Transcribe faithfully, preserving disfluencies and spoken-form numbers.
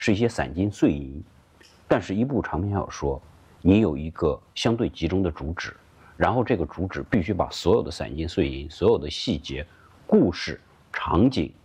是一些散金碎银。但是，一部长篇小说，你有一个相对集中的主旨，然后这个主旨必须把所有的散金碎银、所有的细节、故事、场景